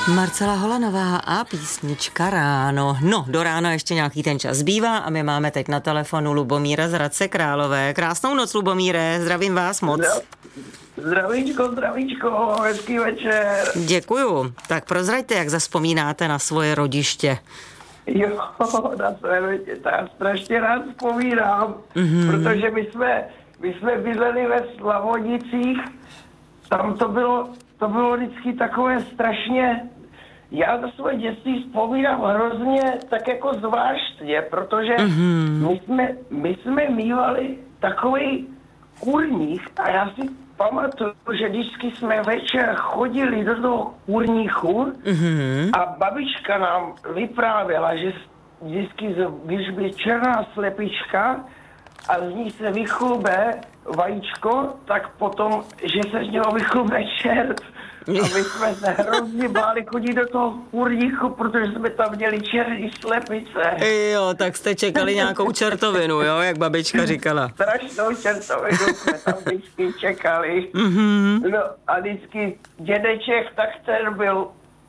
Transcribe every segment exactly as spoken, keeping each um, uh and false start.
Marcela Holanová a písnička Ráno. No, do rána ještě nějaký ten čas zbývá a my máme teď na telefonu Lubomíra z Hradce Králové. Krásnou noc, Lubomíre, zdravím vás moc. Zdravíčko, zdravíčko, hezký večer. Děkuju. Tak prozraďte, jak zavzpomínáte na svoje rodiště. Jo, na své rodiště, já strašně rád vzpomínám, mm-hmm. protože my jsme, my jsme bydleli ve Slavonicích, tam to bylo, to bylo vždycky takové strašně, já za svoje dětství vzpomínám hrozně tak jako zvláštně, protože mm-hmm. my jsme, my jsme mívali takový kurník a já si pamatuju, že vždycky jsme večer chodili do toho kurníku mm-hmm. a babička nám vyprávěla, že vždycky, když by černá slepička a z ní se vychlube vajíčko, tak potom, že se z něho vychlube čert. A my jsme se hrozně báli chodit do toho kurníku, protože jsme tam měli černý slepice. Jo, tak jste čekali nějakou čertovinu, jo, jak babička říkala. Strašnou čertovinu jsme tam vždycky čekali. Mm-hmm. No a vždycky dědeček, tak ten byl,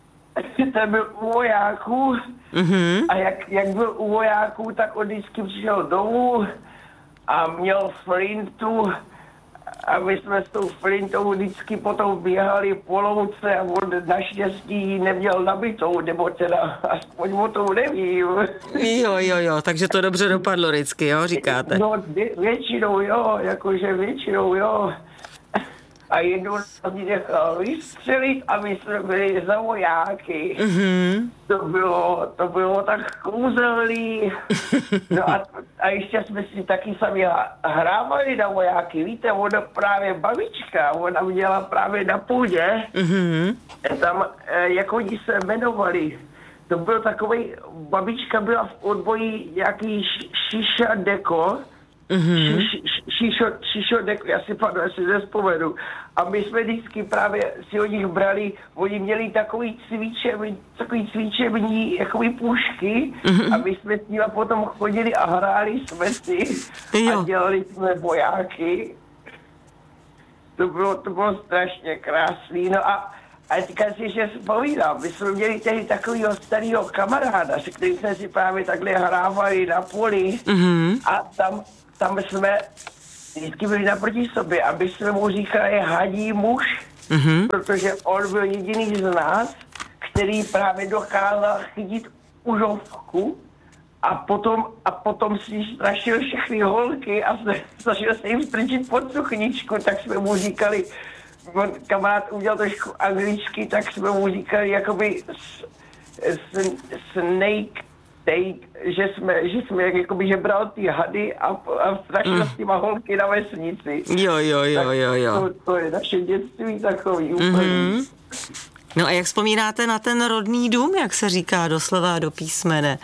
ten byl u vojáků. Mm-hmm. A jak, jak byl u vojáků, tak on vždycky přišel domů a měl flintu. A my jsme s tou flintou vždycky potom běhali po louce a on naštěstí neměl nabitou, nebo teda aspoň o tom nevím. Jo, jo, jo, takže to dobře dopadlo vždycky, jo, říkáte. No vě, většinou jo, jakože většinou jo. A jednou nás nechal vystřelit a my jsme byli za vojáky. Mm-hmm. To bylo, to bylo tak kouzelný. No a, a ještě jsme si taky sami hrávali na vojáky. Víte, ona právě babička, ona měla právě na půdě. Mm-hmm. Tam, jak oni se jmenovali, to byl takovej, babička byla v odboji nějaký šiša deko. Mm-hmm. Šišo, šišo, já si panu, já si nespomenu. A my jsme vždycky právě si od nich brali, oni měli takový cvičební, takový cvičební, jakoby pušky, mm-hmm. a my jsme s nimi potom chodili a hráli jsme si jo. a dělali jsme vojáky. To bylo, to bylo strašně krásný. No a, a teďka si ještě vzpomínám, my jsme měli tehdy takovýho starého kamaráda, se kterým jsme si právě takhle hrávali na poli, mm-hmm. a tam Tam jsme vždycky byli naproti sobě, aby jsme mu říkali hadí muž, mm-hmm. protože on byl jediný z nás, který právě dokázal chytit užovku a potom, a potom si strašil všechny holky a snažil se jim strčit pod suchničku, tak jsme mu říkali, on kamarád udělal trošku anglicky, tak jsme mu říkali jakoby s, s, snake, Take, že jsme, že jsme jakoby, že bral ty hady a, a strašil mm. s těma holky na vesnici. Jo, jo, jo, jo, jo. To, to je naše dětství takový úplně. Mm-hmm. No a jak vzpomínáte na ten rodný dům, jak se říká doslova do písmene?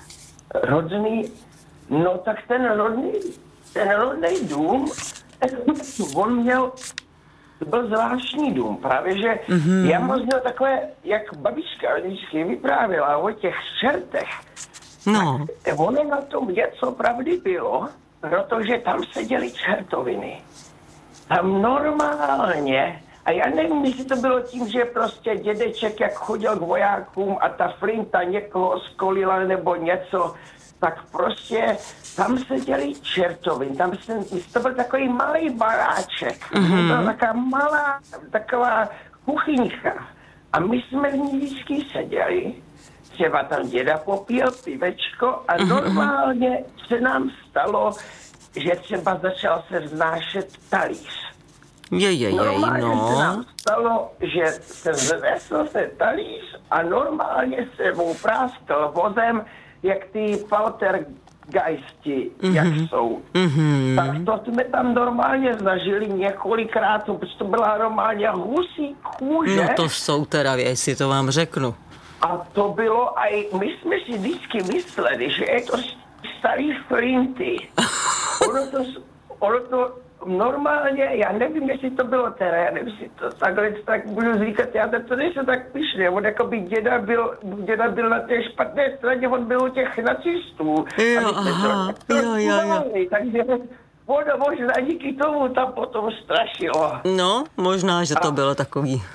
Rodný, no tak ten rodný, ten rodný dům, on měl, to byl zvláštní dům, právě že mm-hmm. já moc měl takové, jak babička vždycky vyprávěla o těch čertech. No. Tak ono na tom něco pravdy bylo, protože tam seděly čertoviny. Tam normálně, a já nevím, jestli to bylo tím, že prostě dědeček, jak chodil k vojákům a ta flinta někoho skolila nebo něco, tak prostě tam seděly čertoviny. Tam se, to byl takový malý baráček. Mm-hmm. To byla taková malá, taková kuchyňka. A my jsme v ní vždycky seděli. Třeba tam děda popíl pivečko a normálně se nám stalo, že třeba začal se vznášet talíř. Je, je, je, normálně no. se nám stalo, že se vznesl se talíř a normálně se mu práskl vozem, jak ty poltergeisti, mm-hmm. jak jsou. Mm-hmm. Tak to jsme tam normálně zažili několikrát, protože to byla normálně husí kůže. No to jsou teda věci, to vám řeknu. A to bylo, a my jsme si vždycky mysleli, že je to starý flinty. Ono to, ono to normálně, já nevím, jestli to bylo teda, já nevím, jestli to takhle tak budu říkat, já to nejsem tak pyšný, on jako by děda byl, děda byl na té špatné straně, on byl u těch nacistů. Jo, aha, to, jo, jo, jo. Takže ono možná díky tomu tam potom strašilo. No, možná, že to bylo takový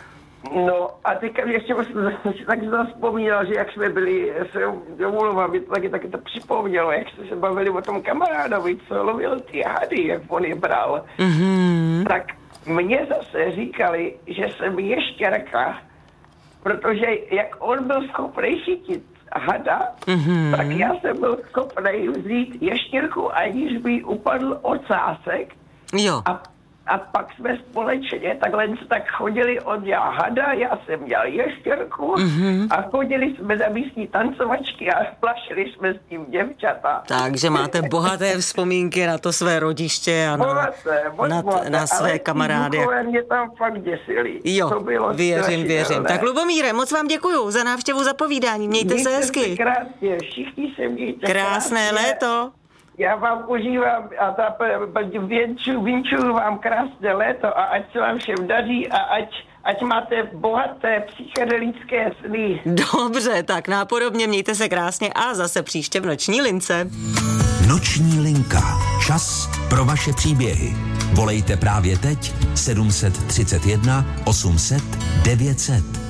No a teďka ještě jsem si tak zavzpomínal, že jak jsme byli, se domluvám, mě to taky, taky to připomnělo, jak jsme se bavili o tom kamarádovi, co lovil ty hady, jak on je bral. Mm-hmm. Tak mně zase říkali, že jsem ještěrka, protože jak on byl schopný chytit hada, mm-hmm. tak já jsem byl schopný vzít ještěrku, aniž by upadl ocásek. Jo. A A pak jsme společně takhle tak chodili, on dělal hada, já jsem dělal ještěrku mm-hmm. a chodili jsme na místní tancovačky a plašili jsme s tím děvčata. Takže máte bohaté vzpomínky na to své rodiště a na, bohaté, na, bohaté, na své kamarády. Ale mě tam fakt děsili. Jo, to bylo věřím, věřím. Tak Lubomíre, moc vám děkuju za návštěvu, za povídání. Mějte, mějte se hezky. Se krásně, všichni se mějte krásné krásně. léto. Já vám užívám a ta věnču, vinčuju vám krásné léto a ať se vám všem daří a ať, ať máte bohaté psychedelické sny. Dobře, tak nápodobně mějte se krásně a zase příště v Noční lince. Noční linka. Čas pro vaše příběhy. Volejte právě teď sedm set třicet jedna osm set devět set.